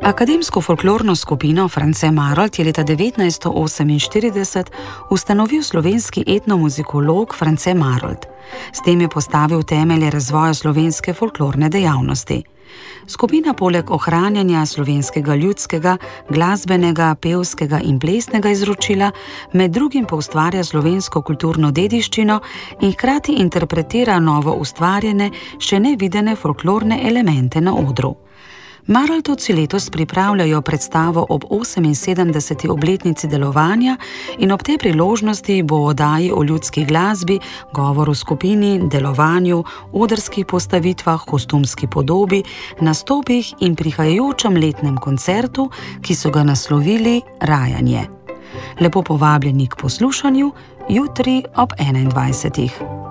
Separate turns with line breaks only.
Akademsko folklorno skupino France Marolt je leta 1948 ustanovil slovenski etnomuzikolog France Marolt. S tem je postavil temelje razvoja slovenske folklorne dejavnosti. Skupina poleg ohranjanja slovenskega ljudskega, glasbenega, pevskega in plesnega izročila med drugim poustvarja slovensko kulturno dediščino in hkrati interpretira novo ustvarjene, še nevidene folklorne elemente na odru. Maroltovci letos pripravljajo predstavo ob 78. obletnici delovanja in ob tej priložnosti bo v oddaji o ljudski glasbi, govoru skupini, delovanju, odrskih postavitvah, kostumski podobi, nastopih in prihajajočem letnem koncertu, ki so ga naslovili Rajanje. Lepo povabljeni k poslušanju jutri ob 21.